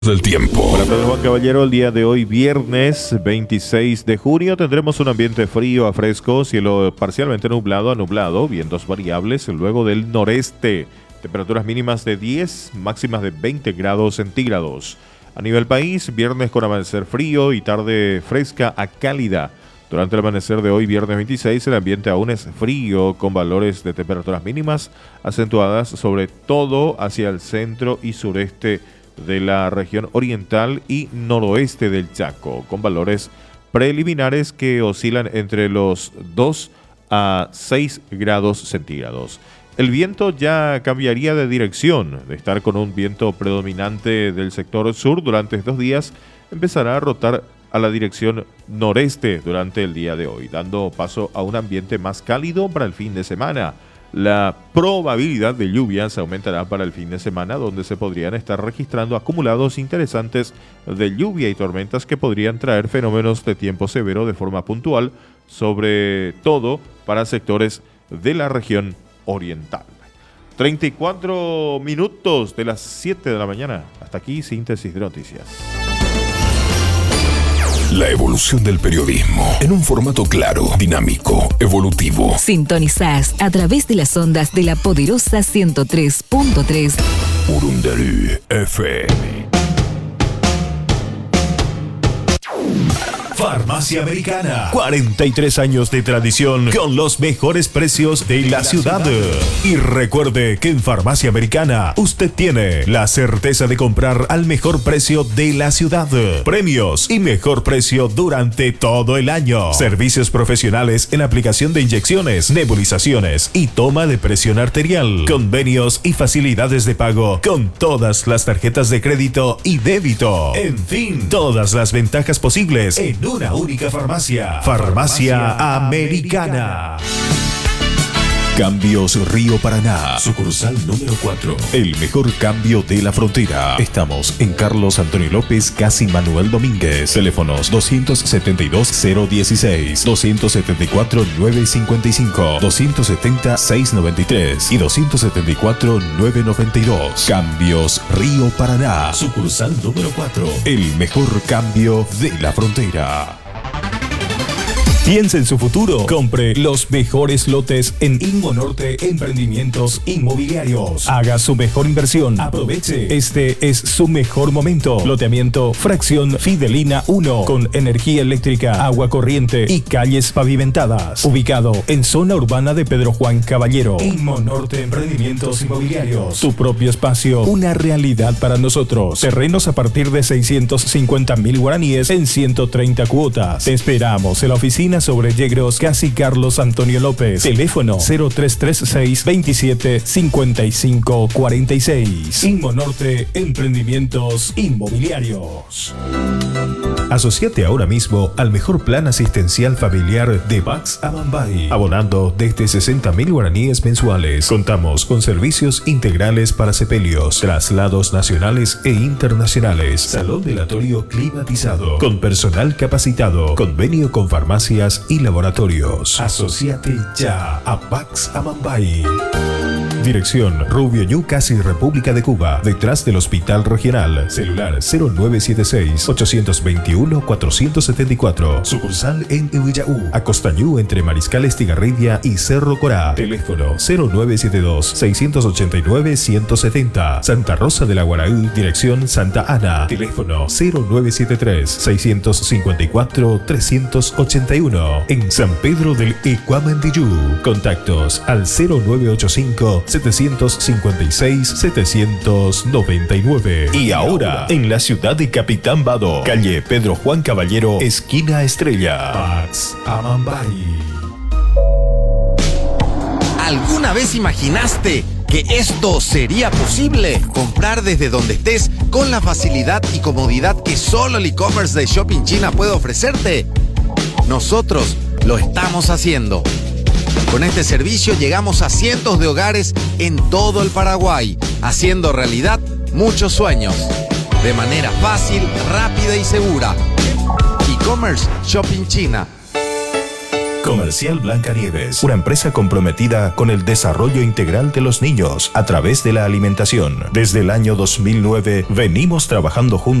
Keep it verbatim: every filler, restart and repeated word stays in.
Del tiempo. Para Pedro Juan Caballero, el día de hoy, viernes veintiséis de junio, tendremos un ambiente frío a fresco, cielo parcialmente nublado a nublado, vientos variables luego del noreste, temperaturas mínimas de diez, máximas de veinte grados centígrados. A nivel país, viernes con amanecer frío y tarde fresca a cálida. Durante el amanecer de hoy, viernes veintiséis, el ambiente aún es frío, con valores de temperaturas mínimas acentuadas, sobre todo hacia el centro y sureste de la región oriental y noroeste del Chaco, con valores preliminares que oscilan entre los dos a seis grados centígrados. El viento ya cambiaría de dirección, de estar con un viento predominante del sector sur durante estos días, empezará a rotar a la dirección noreste durante el día de hoy, dando paso a un ambiente más cálido para el fin de semana. La probabilidad de lluvias aumentará para el fin de semana, donde se podrían estar registrando acumulados interesantes de lluvia y tormentas que podrían traer fenómenos de tiempo severo de forma puntual, sobre todo para sectores de la región oriental. treinta y cuatro minutos de las siete de la mañana. Hasta aquí, síntesis de noticias. La evolución del periodismo en un formato claro, dinámico, evolutivo. Sintonizás a través de las ondas de la poderosa ciento tres punto tres. Urundarú F M. Farmacia Americana. cuarenta y tres años de tradición con los mejores precios de la ciudad. Y recuerde que en Farmacia Americana usted tiene la certeza de comprar al mejor precio de la ciudad. Premios y mejor precio durante todo el año. Servicios profesionales en aplicación de inyecciones, nebulizaciones y toma de presión arterial. Convenios y facilidades de pago con todas las tarjetas de crédito y débito. En fin, todas las ventajas posibles en una única farmacia. Farmacia Americana. Cambios Río Paraná, sucursal número cuatro. El mejor cambio de la frontera. Estamos en Carlos Antonio López, casi Manuel Domínguez. Teléfonos doscientos setenta y dos cero dieciséis, doscientos setenta y cuatro nueve cincuenta y cinco, doscientos setenta seiscientos noventa y tres y doscientos setenta y cuatro nueve noventa y dos. Cambios Río Paraná, sucursal número cuatro. El mejor cambio de la frontera. Piensa en su futuro. Compre los mejores lotes en Inmonorte Emprendimientos Inmobiliarios. Haga su mejor inversión. Aproveche. Este es su mejor momento. Loteamiento Fracción Fidelina uno con energía eléctrica, agua corriente y calles pavimentadas. Ubicado en zona urbana de Pedro Juan Caballero. Inmonorte Emprendimientos Inmobiliarios. Tu propio espacio. Una realidad para nosotros. Terrenos a partir de seiscientos cincuenta mil guaraníes en ciento treinta cuotas. Te esperamos en la oficina sobre Yegros, casi Carlos Antonio López. Teléfono cero tres tres seis, veintisiete, cincuenta y cinco, cuarenta y seis. Inmonorte Emprendimientos Inmobiliarios. Asociate ahora mismo al mejor plan asistencial familiar de Bax Amambay, abonando desde sesenta mil guaraníes mensuales. Contamos con servicios integrales para sepelios, traslados nacionales e internacionales, salón velatorio climatizado, con personal capacitado, convenio con farmacia y laboratorios. Asociate ya a Bax Amambay. Dirección Rubio Ñu, casi República de Cuba, detrás del Hospital Regional. Celular cero nueve siete seis, ocho dos uno, cuatro siete cuatro. Sucursal en Uillaú, Acostañú, entre Mariscal Estigarribia y Cerro Corá. Teléfono cero nueve siete dos, seis ocho nueve, uno siete cero. Santa Rosa de la Guaraú, dirección Santa Ana. Teléfono cero nueve siete tres, seis cinco cuatro, tres ocho uno. En San Pedro del Ecuamendillú. Contactos al cero nueve ocho cinco, setecientos cincuenta y seis, setecientos noventa y nueve. Y ahora, en la ciudad de Capitán Bado, calle Pedro Juan Caballero, esquina Estrella. Bax Amambay. ¿Alguna vez imaginaste que esto sería posible? Comprar desde donde estés con la facilidad y comodidad que solo el e-commerce de Shopping China puede ofrecerte. Nosotros lo estamos haciendo. Con este servicio llegamos a cientos de hogares en todo el Paraguay, haciendo realidad muchos sueños, de manera fácil, rápida y segura. E-commerce Shopping China. Comercial Blancanieves, una empresa comprometida con el desarrollo integral de los niños a través de la alimentación. Desde el año dos mil nueve venimos trabajando juntos